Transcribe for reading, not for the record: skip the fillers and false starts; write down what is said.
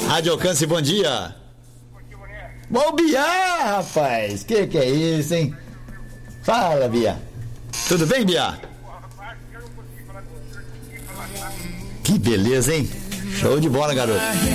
Rádio Alcance, bom dia. Bom dia, rapaz. Que é isso, hein? Fala, Bia. Tudo bem, Bia? Que beleza, hein? Show de bola, garoto.